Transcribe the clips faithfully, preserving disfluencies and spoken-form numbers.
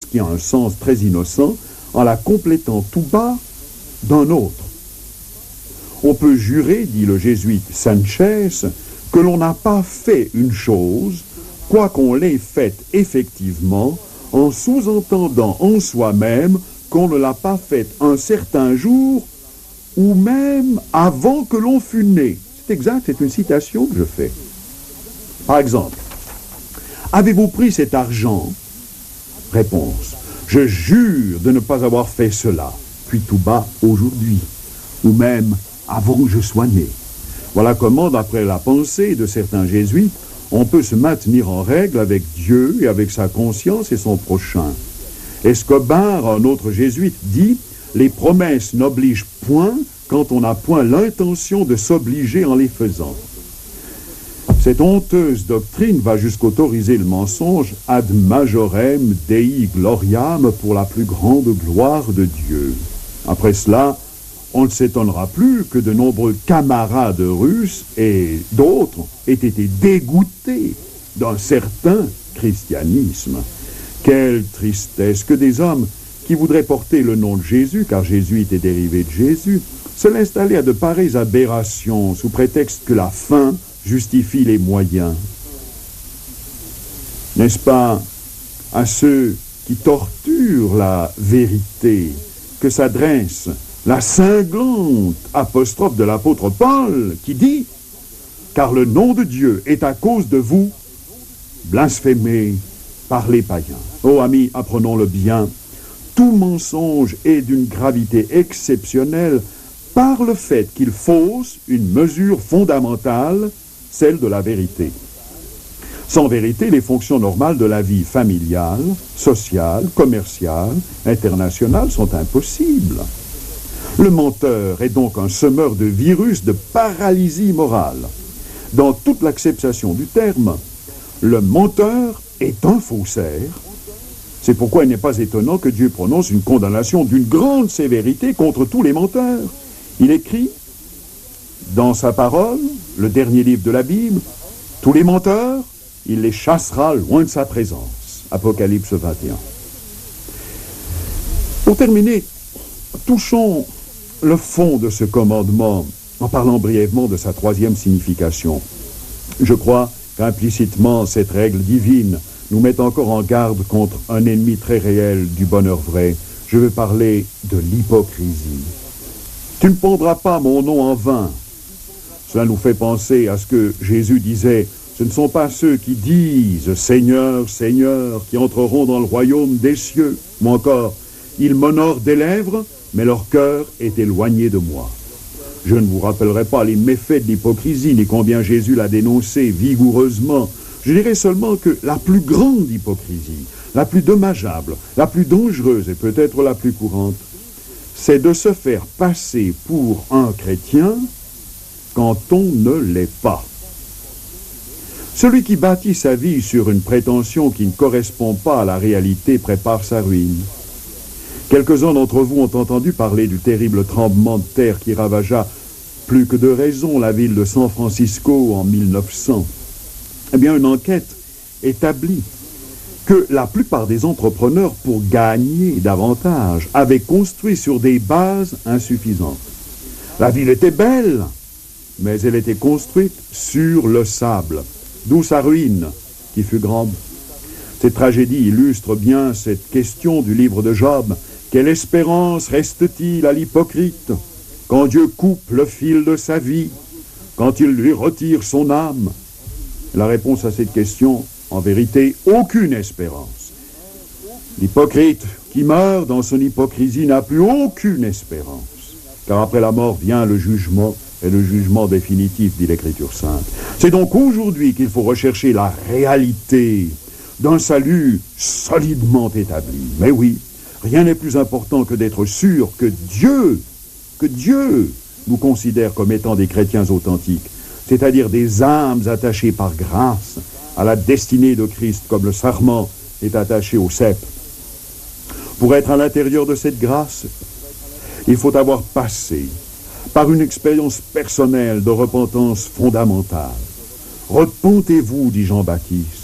qui a un sens très innocent, en la complétant tout bas d'un autre. On peut jurer, dit le jésuite Sanchez, que l'on n'a pas fait une chose, quoiqu'on l'ait faite effectivement, en sous-entendant en soi-même qu'on ne l'a pas faite un certain jour, ou même avant que l'on fût né. C'est exact, c'est une citation que je fais. Par exemple, avez-vous pris cet argent? Réponse, je jure de ne pas avoir fait cela, puis tout bas aujourd'hui, ou même avant que je sois né. Voilà comment, d'après la pensée de certains jésuites, on peut se maintenir en règle avec Dieu et avec sa conscience et son prochain. Escobar, un autre jésuite, dit « Les promesses n'obligent point quand on n'a point l'intention de s'obliger en les faisant. » Cette honteuse doctrine va jusqu'autoriser le mensonge ad majorem Dei gloriam pour la plus grande gloire de Dieu. Après cela, on ne s'étonnera plus que de nombreux camarades russes et d'autres aient été dégoûtés d'un certain christianisme. Quelle tristesse que des hommes qui voudraient porter le nom de Jésus, car Jésus était dérivé de Jésus, se laissent aller à de pareilles aberrations sous prétexte que la fin justifie les moyens. N'est-ce pas à ceux qui torturent la vérité que s'adresse la cinglante apostrophe de l'apôtre Paul qui dit « Car le nom de Dieu est à cause de vous blasphémé par les païens. » Oh amis, apprenons-le bien, tout mensonge est d'une gravité exceptionnelle par le fait qu'il fausse une mesure fondamentale, celle de la vérité. Sans vérité, les fonctions normales de la vie familiale, sociale, commerciale, internationale sont impossibles. Le menteur est donc un semeur de virus de paralysie morale. Dans toute l'acception du terme, le menteur est un faussaire. C'est pourquoi il n'est pas étonnant que Dieu prononce une condamnation d'une grande sévérité contre tous les menteurs. Il écrit dans sa parole, le dernier livre de la Bible, « Tous les menteurs, il les chassera loin de sa présence. » Apocalypse vingt et un. Pour terminer, touchons le fond de ce commandement en parlant brièvement de sa troisième signification. Je crois qu'implicitement, cette règle divine nous met encore en garde contre un ennemi très réel du bonheur vrai. Je veux parler de l'hypocrisie. « Tu ne pondras pas mon nom en vain. » Cela nous fait penser à ce que Jésus disait, « Ce ne sont pas ceux qui disent « Seigneur, Seigneur » qui entreront dans le royaume des cieux. » Ou encore, « Ils m'honorent des lèvres, mais leur cœur est éloigné de moi. » Je ne vous rappellerai pas les méfaits de l'hypocrisie, ni combien Jésus l'a dénoncé vigoureusement. Je dirais seulement que la plus grande hypocrisie, la plus dommageable, la plus dangereuse et peut-être la plus courante, c'est de se faire passer pour un chrétien quand on ne l'est pas. Celui qui bâtit sa vie sur une prétention qui ne correspond pas à la réalité prépare sa ruine. Quelques-uns d'entre vous ont entendu parler du terrible tremblement de terre qui ravagea plus que de raison la ville de San Francisco en mille neuf cents. Eh bien, une enquête établit que la plupart des entrepreneurs, pour gagner davantage, avaient construit sur des bases insuffisantes. La ville était belle, mais elle était construite sur le sable, d'où sa ruine, qui fut grande. Cette tragédie illustre bien cette question du livre de Job. Quelle espérance reste-t-il à l'hypocrite quand Dieu coupe le fil de sa vie, quand il lui retire son âme? La réponse à cette question, en vérité, aucune espérance. L'hypocrite qui meurt dans son hypocrisie n'a plus aucune espérance, car après la mort vient le jugement, et le jugement définitif, dit l'Écriture sainte. C'est donc aujourd'hui qu'il faut rechercher la réalité d'un salut solidement établi. Mais oui, rien n'est plus important que d'être sûr que Dieu, que Dieu nous considère comme étant des chrétiens authentiques, c'est-à-dire des âmes attachées par grâce à la destinée de Christ, comme le sarment est attaché au cep. Pour être à l'intérieur de cette grâce, il faut avoir passé par une expérience personnelle de repentance fondamentale. Repentez-vous, dit Jean-Baptiste,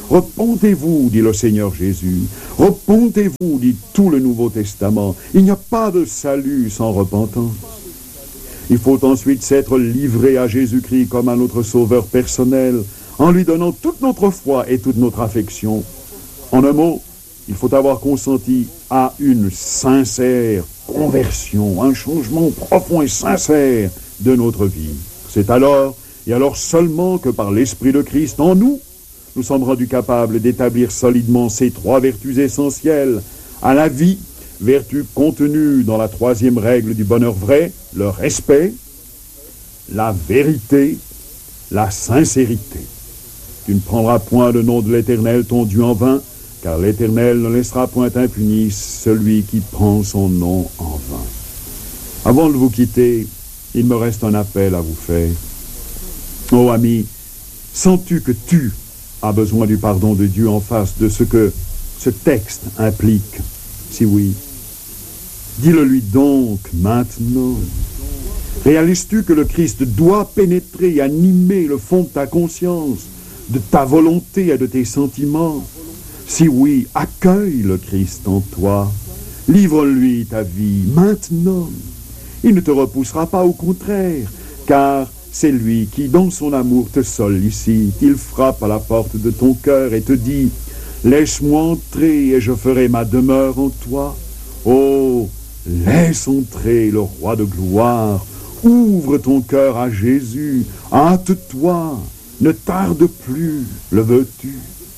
Repentez-vous, dit le Seigneur Jésus. Repentez-vous, dit tout le Nouveau Testament. Il n'y a pas de salut sans repentance. Il faut ensuite s'être livré à Jésus-Christ comme à notre sauveur personnel, en lui donnant toute notre foi et toute notre affection. En un mot, il faut avoir consenti à une sincère conversion, un changement profond et sincère de notre vie. C'est alors, et alors seulement que par l'Esprit de Christ en nous, nous sommes rendus capables d'établir solidement ces trois vertus essentielles à la vie, vertus contenues dans la troisième règle du bonheur vrai, le respect, la vérité, la sincérité. Tu ne prendras point le nom de l'Éternel ton Dieu en vain, car l'Éternel ne laissera point impuni celui qui prend son nom en vain. Avant de vous quitter, il me reste un appel à vous faire. Oh ami, sens-tu que tu as besoin du pardon de Dieu en face de ce que ce texte implique? Si oui, dis-le lui donc maintenant. Réalises-tu que le Christ doit pénétrer et animer le fond de ta conscience, de ta volonté et de tes sentiments? Si oui, accueille le Christ en toi. Livre-lui ta vie maintenant. Il ne te repoussera pas, au contraire, car c'est lui qui, dans son amour, te sollicite. Il frappe à la porte de ton cœur et te dit « Laisse-moi entrer et je ferai ma demeure en toi. » Oh, laisse entrer le roi de gloire. Ouvre ton cœur à Jésus. Hâte-toi. Ne tarde plus. Le veux-tu?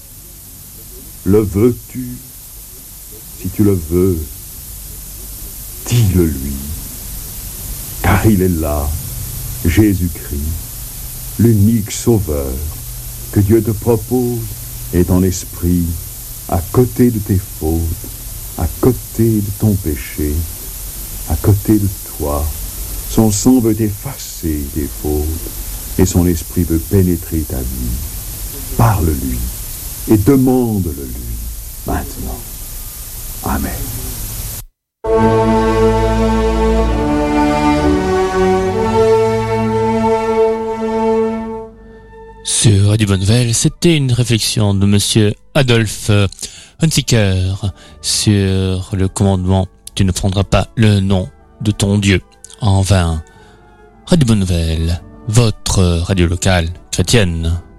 Le veux-tu? Si tu le veux, dis-le lui. Car il est là, Jésus-Christ, l'unique sauveur que Dieu te propose est en esprit, à côté de tes fautes, à côté de ton péché, à côté de toi. Son sang veut effacer tes fautes et son esprit veut pénétrer ta vie. Parle-lui et demande-le lui maintenant. Amen. Sur Radio Bonne Nouvelle, c'était une réflexion de monsieur Adolphe Hunziker sur le commandement « Tu ne prendras pas le nom de ton Dieu en vain ». Radio Bonne Nouvelle, votre radio locale chrétienne.